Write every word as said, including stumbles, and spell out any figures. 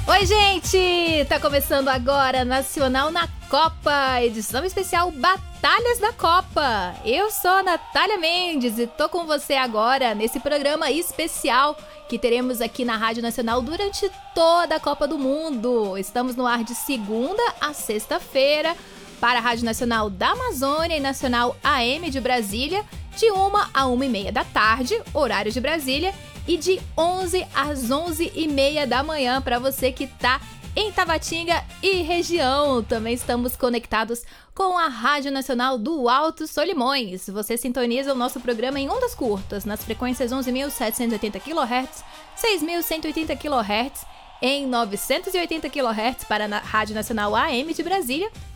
Oi, gente! Tá começando agora Nacional na Copa, edição especial Batalhas da Copa. Eu sou a Natália Mendes e tô com você agora nesse programa especial que teremos aqui na Rádio Nacional durante toda a Copa do Mundo. Estamos no ar de segunda a sexta-feira para a Rádio Nacional da Amazônia e Nacional A M de Brasília, de uma a uma e meia da tarde, horário de Brasília, e de onze às onze e meia da manhã para você que tá em Tabatinga e região. Também estamos conectados com a Rádio Nacional do Alto Solimões. Você sintoniza o nosso programa em ondas curtas, nas frequências onze mil setecentos e oitenta quilohertz, seis mil cento e oitenta quilohertz, em novecentos e oitenta quilohertz para a Rádio Nacional A M de Brasília